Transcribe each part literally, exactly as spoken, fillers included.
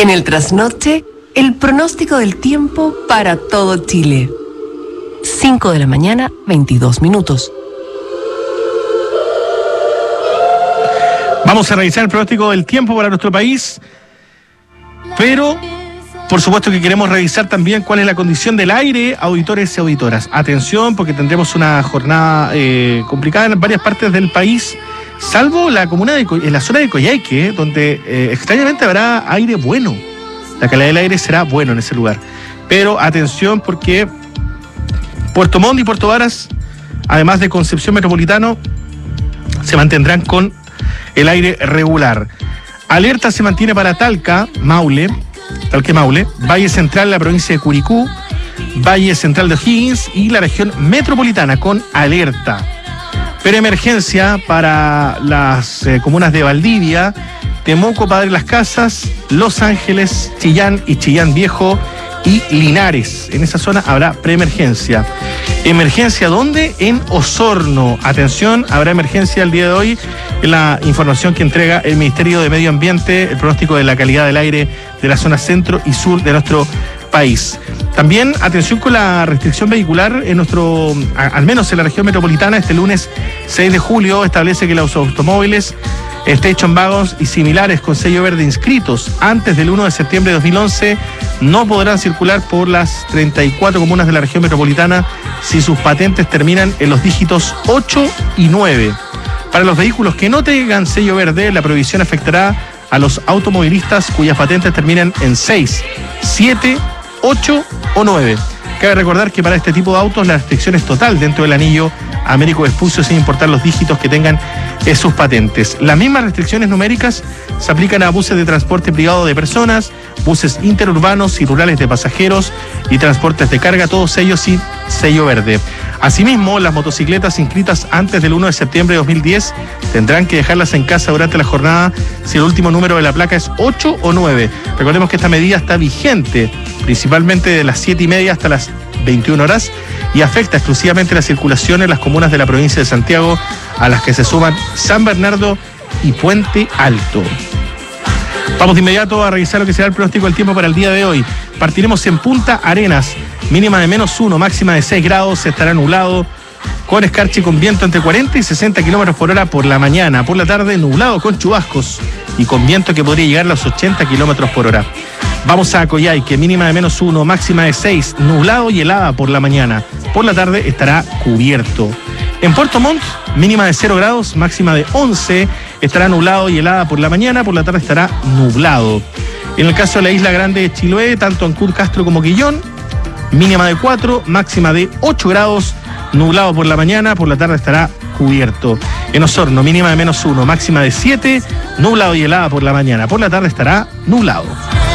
En el trasnoche, el pronóstico del tiempo para todo Chile. cinco de la mañana, veintidós minutos. Vamos a revisar el pronóstico del tiempo para nuestro país, pero por supuesto que queremos revisar también cuál es la condición del aire, auditores y auditoras. Atención, porque tendremos una jornada eh, complicada en varias partes del país, salvo la comuna de en la zona de Coyhaique, donde eh, extrañamente habrá aire bueno. La calidad del aire será bueno en ese lugar. Pero atención, porque Puerto Montt y Puerto Varas, además de Concepción Metropolitano, se mantendrán con el aire regular. Alerta se mantiene para Talca, Maule, Talca Maule, Valle Central, la provincia de Curicú, Valle Central de O'Higgins y la región metropolitana con alerta. Pero emergencia para las eh, comunas de Valdivia, Temuco, Padre Las Casas, Los Ángeles, Chillán y Chillán Viejo y Linares. En esa zona habrá preemergencia. ¿Emergencia dónde? En Osorno. Atención, habrá emergencia el día de hoy. En la información que entrega el Ministerio de Medio Ambiente, el pronóstico de la calidad del aire de la zona centro y sur de nuestro país. También atención con la restricción vehicular en nuestro, a, al menos en la región metropolitana. Este lunes seis de julio establece que los automóviles Station Wagons y similares con sello verde inscritos antes del uno de septiembre de dos mil once no podrán circular por las treinta y cuatro comunas de la región metropolitana si sus patentes terminan en los dígitos ocho y nueve. Para los vehículos que no tengan sello verde, la prohibición afectará a los automovilistas cuyas patentes terminan en seis, siete, ocho o nueve. Cabe recordar que para este tipo de autos la restricción es total dentro del anillo Américo Vespucio, sin importar los dígitos que tengan en sus patentes. Las mismas restricciones numéricas se aplican a buses de transporte privado de personas, buses interurbanos y rurales de pasajeros y transportes de carga, todos ellos sin sello verde. Asimismo, las motocicletas inscritas antes del uno de septiembre de dos mil diez tendrán que dejarlas en casa durante la jornada si el último número de la placa es ocho o nueve. Recordemos que esta medida está vigente principalmente de las siete y media hasta las veintiuna horas y afecta exclusivamente la circulación en las comunas de la provincia de Santiago, a las que se suman San Bernardo y Puente Alto. Vamos de inmediato a revisar lo que será el pronóstico del tiempo para el día de hoy. Partiremos en Punta Arenas, mínima de menos uno, máxima de seis grados, estará nublado, con escarcha y con viento entre cuarenta y sesenta kilómetros por hora por la mañana. Por la tarde, nublado con chubascos y con viento que podría llegar a los ochenta kilómetros por hora. Vamos a Coyhaique, mínima de menos uno, máxima de seis, nublado y helada por la mañana. Por la tarde estará cubierto. En Puerto Montt, mínima de cero grados, máxima de once, estará nublado y helada por la mañana, por la tarde estará nublado. En el caso de la Isla Grande de Chiloé, tanto Ancud, Castro como Quillón, mínima de cuatro, máxima de ocho grados, nublado por la mañana, por la tarde estará cubierto. En Osorno, mínima de menos uno, máxima de siete, nublado y helada por la mañana, por la tarde estará nublado.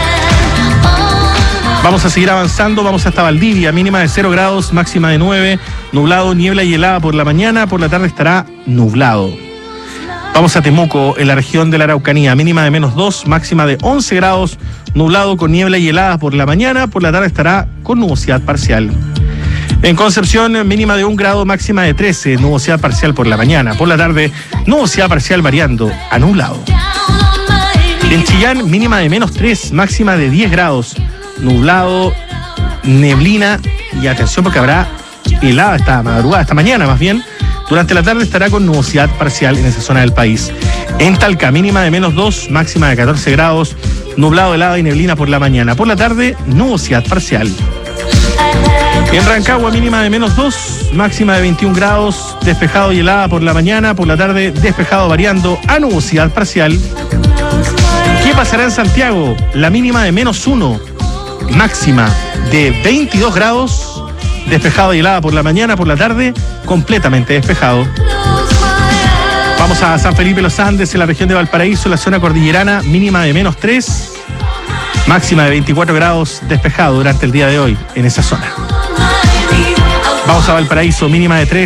Vamos a seguir avanzando, vamos hasta Valdivia, mínima de cero grados, máxima de nueve, nublado, niebla y helada por la mañana, por la tarde estará nublado. Vamos a Temuco, en la región de la Araucanía, mínima de menos dos, máxima de once grados, nublado con niebla y helada por la mañana, por la tarde estará con nubosidad parcial. En Concepción, mínima de un grado, máxima de trece, nubosidad parcial por la mañana, por la tarde nubosidad parcial variando a nublado. En Chillán, mínima de menos tres, máxima de diez grados, nublado, neblina y atención porque habrá helada esta madrugada, esta mañana más bien. Durante la tarde estará con nubosidad parcial en esa zona del país. En Talca, mínima de menos dos, máxima de catorce grados, nublado, helada y neblina por la mañana. Por la tarde, nubosidad parcial. En Rancagua, mínima de menos dos, máxima de veintiún grados, despejado y helada por la mañana. Por la tarde, despejado variando a nubosidad parcial. ¿Qué pasará en Santiago? La mínima de menos uno, máxima de veintidós grados, despejado y helada por la mañana, por la tarde, completamente despejado. Vamos a San Felipe Los Andes, en la región de Valparaíso, la zona cordillerana, mínima de menos tres, máxima de veinticuatro grados, despejado durante el día de hoy en esa zona. Vamos a Valparaíso, mínima de tres.